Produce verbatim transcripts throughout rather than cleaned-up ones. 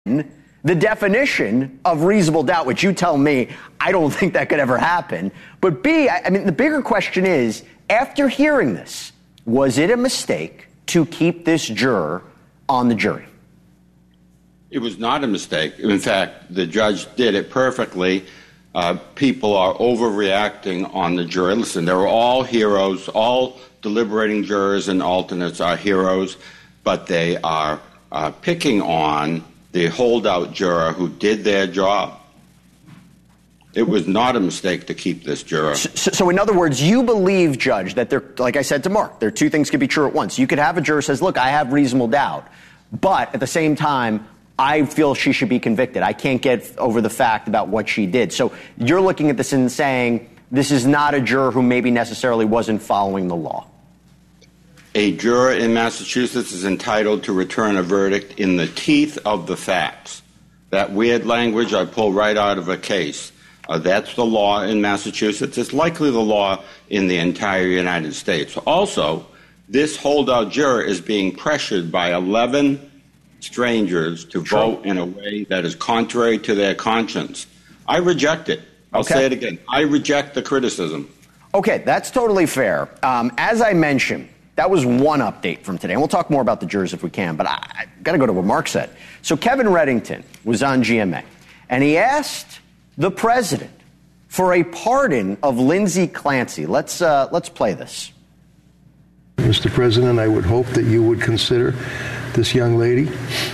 the definition of reasonable doubt, which you tell me, I don't think that could ever happen. But B, I, I mean, the bigger question is, after hearing this, was it a mistake to keep this juror on the jury? It was not a mistake. In fact, the judge did it perfectly. Uh, people are overreacting on the jury. Listen, they're all heroes. All deliberating jurors and alternates are heroes, but they are uh, picking on the holdout juror who did their job. It was not a mistake to keep this juror. So, so in other words, you believe, Judge, that there, like I said to Mark, there are two things could be true at once. You could have a juror who says, look, I have reasonable doubt, but at the same time, I feel she should be convicted. I can't get over the fact about what she did. So you're looking at this and saying this is not a juror who maybe necessarily wasn't following the law. A juror in Massachusetts is entitled to return a verdict in the teeth of the facts. That weird language I pull right out of a case. Uh, that's the law in Massachusetts. It's likely the law in the entire United States. Also, this holdout juror is being pressured by eleven strangers to True. vote in a way that is contrary to their conscience. I reject it. I'll okay. say it again. I reject the criticism. Okay, that's totally fair. Um, as I mentioned, that was one update from today. And we'll talk more about the jurors if we can, but I, I got to go to what Mark said. So Kevin Reddington was on G M A, and he asked the president for a pardon of Lindsay Clancy. Let's uh, let's play this. Mister President, I would hope that you would consider this young lady,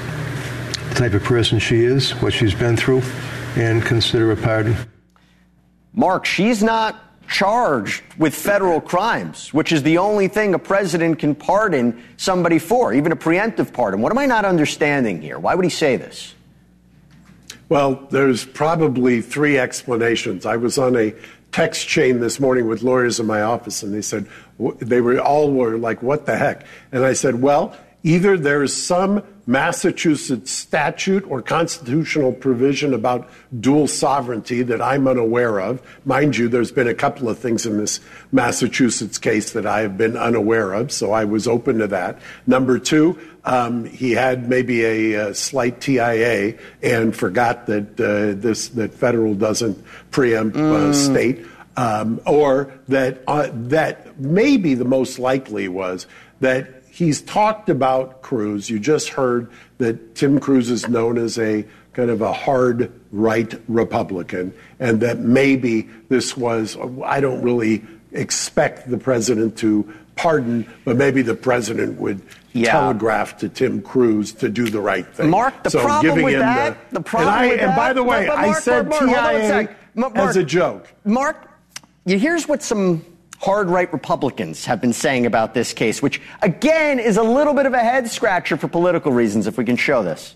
the type of person she is, what she's been through, and consider a pardon. Mark, she's not charged with federal crimes, which is the only thing a president can pardon somebody for, even a preemptive pardon. What am I not understanding here? Why would he say this? Well, there's probably three explanations. I was on a text chain this morning with lawyers in my office, and they said, they were all were like, what the heck? And I said, well, either there's some Massachusetts statute or constitutional provision about dual sovereignty that I'm unaware of. Mind you, there's been a couple of things in this Massachusetts case that I have been unaware of, so I was open to that. Number two, um, he had maybe a, a slight T I A and forgot that uh, this that federal doesn't preempt mm. uh, state, um, or that uh, that maybe the most likely was that he's talked about Cruz. You just heard that Tim Cruz is known as a kind of a hard right Republican, and that maybe this was, I don't really expect the president to pardon, but maybe the president would yeah. telegraph to Tim Cruz to do the right thing. Mark, the so problem giving with him that, the, the problem and I, with and that, by the way, but, but Mark, I said Mark, Mark, T I A Mark, as a joke. Mark, here's what some hard right Republicans have been saying about this case, which, again, is a little bit of a head-scratcher for political reasons, if we can show this.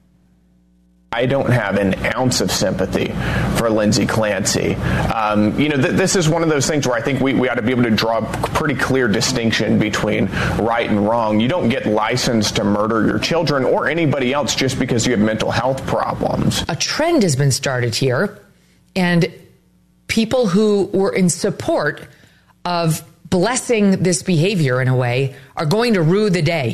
I don't have an ounce of sympathy for Lindsay Clancy. Um, you know, th- this is one of those things where I think we, we ought to be able to draw a pretty clear distinction between right and wrong. You don't get licensed to murder your children or anybody else just because you have mental health problems. A trend has been started here, and people who were in support of blessing this behavior in a way are going to rue the day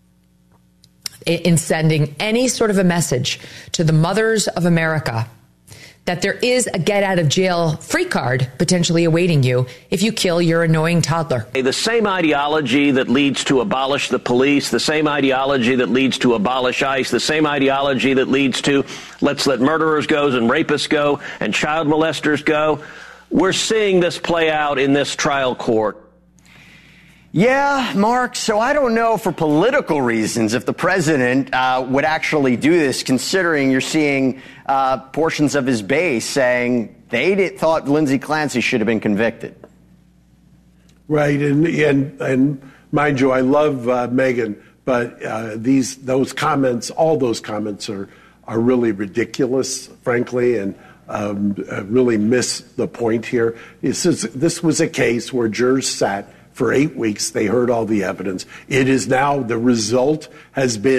in sending any sort of a message to the mothers of America that there is a get out of jail free card potentially awaiting you if you kill your annoying toddler. The same ideology that leads to abolish the police, the same ideology that leads to abolish ICE, the same ideology that leads to let's let murderers go and rapists go and child molesters go. We're seeing this play out in this trial court. Yeah, Mark, so I don't know for political reasons if the president uh, would actually do this, considering you're seeing uh, portions of his base saying they did, thought Lindsay Clancy should have been convicted. Right, and and, and mind you, I love uh, Megan, but uh, these those comments, all those comments are, are really ridiculous, frankly, and um, uh, really miss the point here. This is, this was a case where jurors sat for eight weeks. They heard all the evidence. It is now, the result has been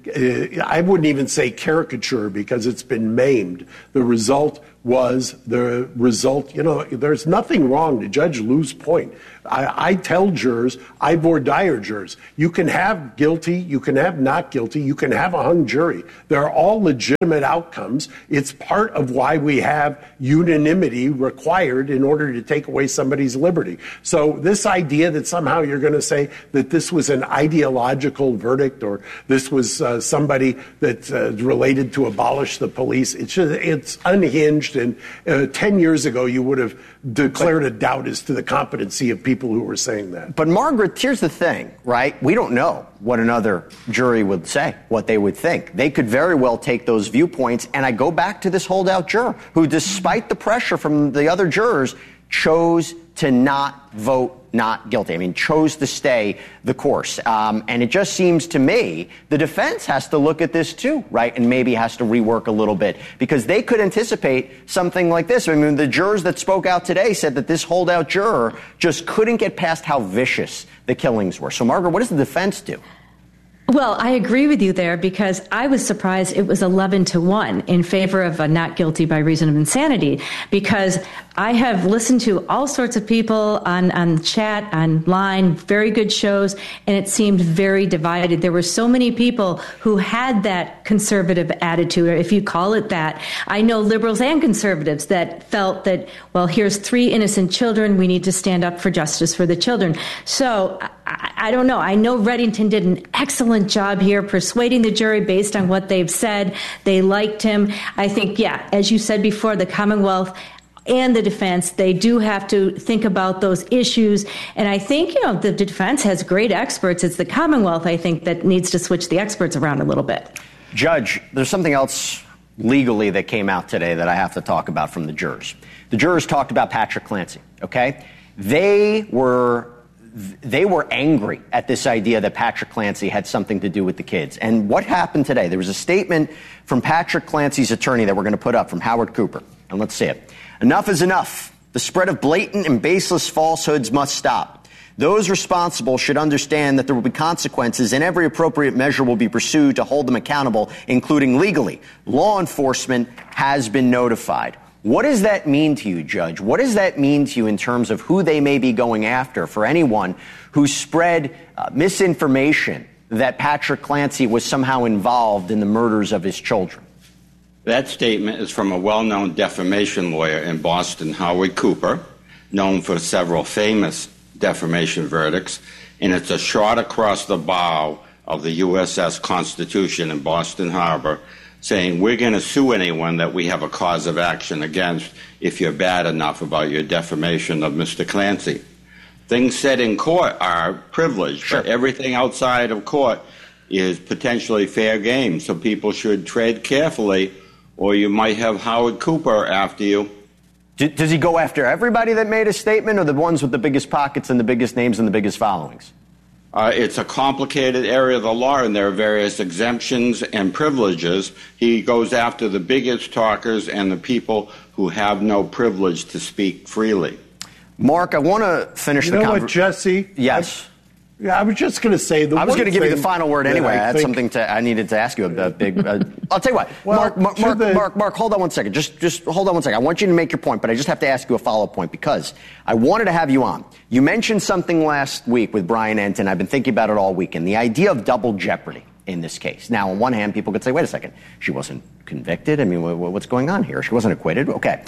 uh, I wouldn't even say caricature because it's been maimed. The result was the result, you know, there's nothing wrong to Judge Liu's point. I, I tell jurors, I voir dire jurors, you can have guilty, you can have not guilty, you can have a hung jury. They're all legitimate outcomes. It's part of why we have unanimity required in order to take away somebody's liberty. So this idea that somehow you're going to say that this was an ideological verdict or this was uh, somebody that uh, related to abolish the police, it's just, it's unhinged. And uh, ten years ago, you would have declared a doubt as to the competency of people who were saying that. But Margaret, here's the thing, right? We don't know what another jury would say, what they would think. They could very well take those viewpoints. And I go back to this holdout juror who, despite the pressure from the other jurors, chose to not vote not guilty. I mean, chose to stay the course. Um, and it just seems to me the defense has to look at this too, right? And maybe has to rework a little bit because they could anticipate something like this. I mean, the jurors that spoke out today said that this holdout juror just couldn't get past how vicious the killings were. So, Margaret, what does the defense do? Well, I agree with you there because I was surprised it was eleven to one in favor of a not guilty by reason of insanity, because I have listened to all sorts of people on, on chat, online, very good shows, and it seemed very divided. There were so many people who had that conservative attitude, or if you call it that. I know liberals and conservatives that felt that, well, here's three innocent children. We need to stand up for justice for the children. So I, I don't know. I know Reddington did an excellent job here persuading the jury based on what they've said. They liked him. I think, yeah, as you said before, the Commonwealth and the defense, they do have to think about those issues. And I think, you know, the defense has great experts. It's the Commonwealth, I think, that needs to switch the experts around a little bit. Judge, there's something else legally that came out today that I have to talk about from the jurors. The jurors talked about Patrick Clancy, okay? They were They were angry at this idea that Patrick Clancy had something to do with the kids. And what happened today? There was a statement from Patrick Clancy's attorney that we're going to put up from Howard Cooper. And let's see it. Enough is enough. The spread of blatant and baseless falsehoods must stop. Those responsible should understand that there will be consequences and every appropriate measure will be pursued to hold them accountable, including legally. Law enforcement has been notified. What does that mean to you, Judge? What does that mean to you in terms of who they may be going after for anyone who spread uh, misinformation that Patrick Clancy was somehow involved in the murders of his children? That statement is from a well-known defamation lawyer in Boston, Howard Cooper, known for several famous defamation verdicts, and it's a shot across the bow of the U S S Constitution in Boston Harbor, saying we're going to sue anyone that we have a cause of action against if you're bad enough about your defamation of Mister Clancy. Things said in court are privileged, sure, but everything outside of court is potentially fair game, so people should tread carefully, or you might have Howard Cooper after you. Does he go after everybody that made a statement, or the ones with the biggest pockets and the biggest names and the biggest followings? Uh, it's a complicated area of the law, and there are various exemptions and privileges. He goes after the biggest talkers and the people who have no privilege to speak freely. Mark, I want to finish you the know conver- what, Jesse? Yes. I, yeah, I was just going to say the I was going to give you the final word anyway. I, I had think, something to. I needed to ask you about big. Uh, I'll tell you what, well, Mark. Mark, Mark, the, Mark. Mark. Hold on one second. Just, just hold on one second. I want you to make your point, but I just have to ask you a follow-up point because I wanted to have you on. You mentioned something last week with Brian Entin. I've been thinking about it all weekend. The idea of double jeopardy in this case. Now, on one hand, people could say, "Wait a second, she wasn't convicted. I mean, what's going on here? She wasn't acquitted." Okay.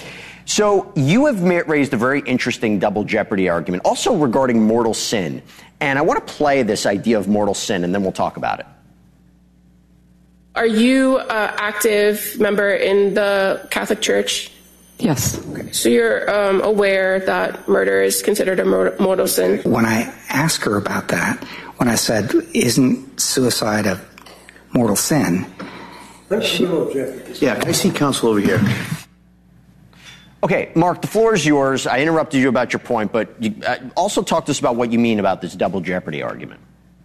So you have raised a very interesting double jeopardy argument, also regarding mortal sin. And I want to play this idea of mortal sin, and then we'll talk about it. Are you an active member in the Catholic Church? Yes. Okay. So you're um, aware that murder is considered a mortal sin? When I asked her about that, when I said, isn't suicide a mortal sin? She, yeah, can I see counsel over here? Okay, Mark, the floor is yours. I interrupted you about your point, but you, uh, also talk to us about what you mean about this double jeopardy argument.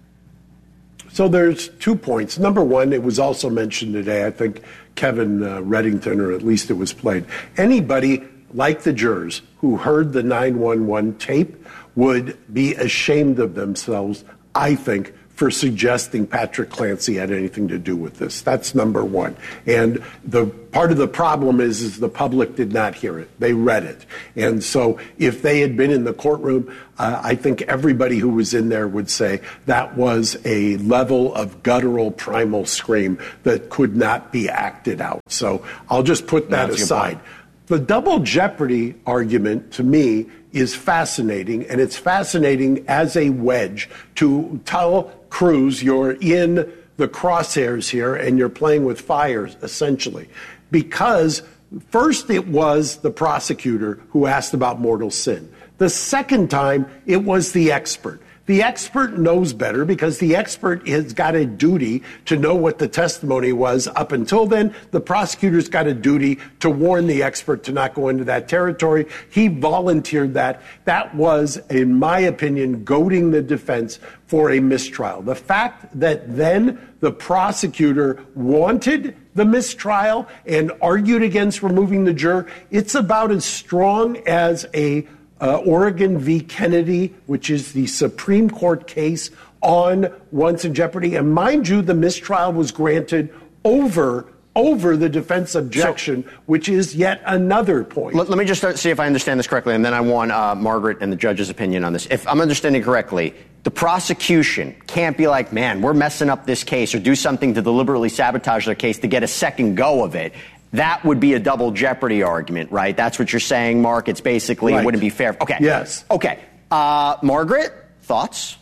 So there's two points. Number one, it was also mentioned today, I think Kevin uh, Reddington, or at least it was played. Anybody like the jurors who heard the nine one one tape would be ashamed of themselves, I think, for suggesting Patrick Clancy had anything to do with this. That's number one. And the part of the problem is, is the public did not hear it. They read it. And so if they had been in the courtroom, uh, I think everybody who was in there would say that was a level of guttural primal scream that could not be acted out. So I'll just put that That's aside. The double jeopardy argument, to me, is fascinating, and it's fascinating as a wedge to tell Cruz you're in the crosshairs here and you're playing with fire, essentially. Because first it was the prosecutor who asked about mortal sin. The second time, it was the expert. The expert knows better because the expert has got a duty to know what the testimony was. Up until then, the prosecutor's got a duty to warn the expert to not go into that territory. He volunteered that. That was, in my opinion, goading the defense for a mistrial. The fact that then the prosecutor wanted the mistrial and argued against removing the juror, it's about as strong as a Uh, Oregon v. Kennedy, which is the Supreme Court case on once in jeopardy. And mind you, the mistrial was granted over over the defense objection, so, which is yet another point. Let, let me just start, see if I understand this correctly, and then I want uh, Margaret and the judge's opinion on this. If I'm understanding correctly, the prosecution can't be like, man, we're messing up this case, or do something to deliberately sabotage their case to get a second go of it. That would be a double jeopardy argument, right? That's what you're saying, Mark. It's basically, right. It wouldn't be fair. Okay. Yes. Okay. Uh, Margaret, thoughts?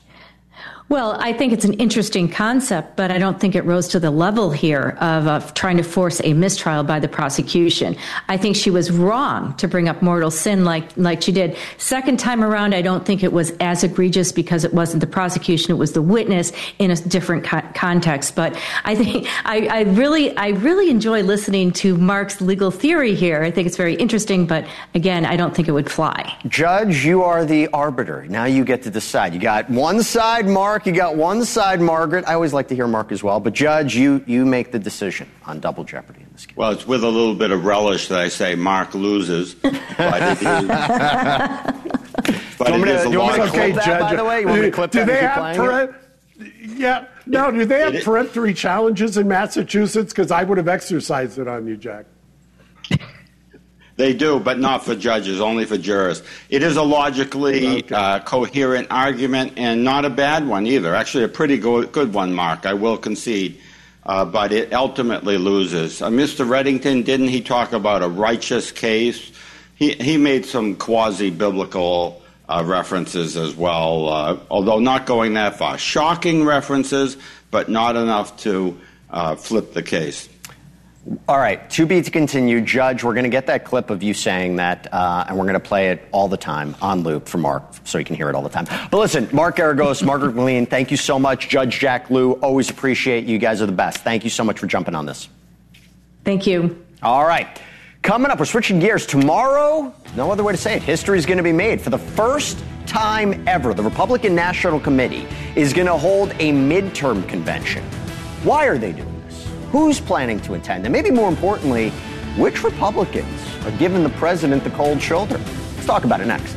Well, I think it's an interesting concept, but I don't think it rose to the level here of, of trying to force a mistrial by the prosecution. I think she was wrong to bring up mortal sin like like she did. Second time around, I don't think it was as egregious because it wasn't the prosecution; it was the witness in a different co- context. But I think I, I really I really enjoy listening to Mark's legal theory here. I think it's very interesting, but again, I don't think it would fly. Judge, you are the arbiter. Now you get to decide. You got one side, Mark. You got one side, Margaret. I always like to hear Mark as well. But, Judge, you, you make the decision on double jeopardy in this case. Well, it's with a little bit of relish that I say Mark loses. But it is, but do you want me to, do you want me to clip okay, that, Judge, by the way? You want me to clip do that they and keep have playing per- Yeah. No, do they have it, peremptory challenges in Massachusetts? Because I would have exercised it on you, Jack. They do, but not for judges, only for jurors. It is a logically okay. uh, coherent argument and not a bad one either. Actually, a pretty go- good one, Mark, I will concede. Uh, but it ultimately loses. Uh, Mister Reddington, didn't he talk about a righteous case? He, he made some quasi-biblical uh, references as well, uh, although not going that far. Shocking references, but not enough to uh, flip the case. All right, to be to continue. Judge, we're going to get that clip of you saying that, uh, and we're going to play it all the time on loop for Mark so you can hear it all the time. But listen, Mark Geragos, Margaret McLean, thank you so much. Judge Jack Lew, always appreciate you. You guys are the best. Thank you so much for jumping on this. Thank you. All right. Coming up, we're switching gears. Tomorrow, no other way to say it, history is going to be made. For the first time ever, the Republican National Committee is going to hold a midterm convention. Why are they doing this? Who's planning to attend? And maybe more importantly, which Republicans are giving the president the cold shoulder? Let's talk about it next.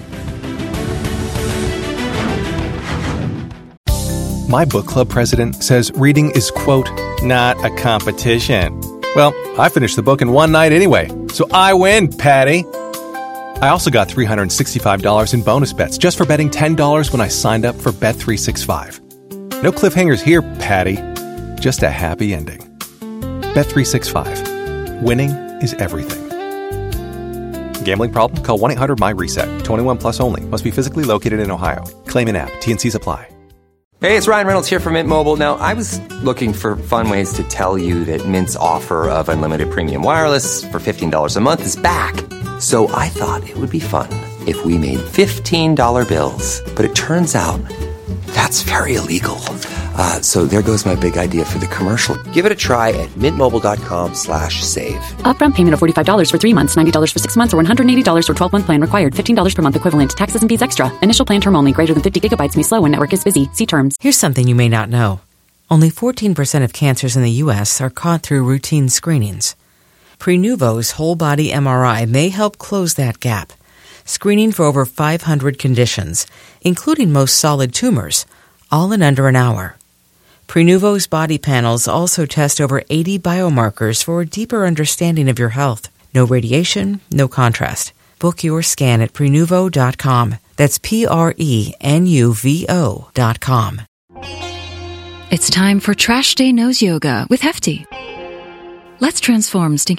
My book club president says reading is, quote, not a competition. Well, I finished the book in one night anyway, so I win, Patty. I also got three hundred sixty-five dollars in bonus bets just for betting ten dollars when I signed up for Bet three sixty-five. No cliffhangers here, Patty. Just a happy ending. Bet three sixty-five. Winning is everything. Gambling problem? Call one eight hundred my reset. twenty-one plus only. Must be physically located in Ohio. Claim an app. T N Cs apply. Hey, it's Ryan Reynolds here from Mint Mobile. Now, I was looking for fun ways to tell you that Mint's offer of unlimited premium wireless for fifteen dollars a month is back. So I thought it would be fun if we made fifteen dollar bills. But it turns out that's very illegal. Uh, so there goes my big idea for the commercial. Give it a try at mintmobile.com slash save. Upfront payment of forty-five dollars for three months, ninety dollars for six months, or one hundred eighty dollars for twelve-month plan required. fifteen dollars per month equivalent. Taxes and fees extra. Initial plan term only. Greater than fifty gigabytes may slow when network is busy. See terms. Here's something you may not know. Only fourteen percent of cancers in the U S are caught through routine screenings. Prenuvo's whole body M R I may help close that gap. Screening for over five hundred conditions, including most solid tumors, all in under an hour. Prenuvo's body panels also test over eighty biomarkers for a deeper understanding of your health. No radiation, no contrast. Book your scan at Prenuvo dot com. That's P R E N U V O dot com. It's time for Trash Day Nose Yoga with Hefty. Let's transform stinky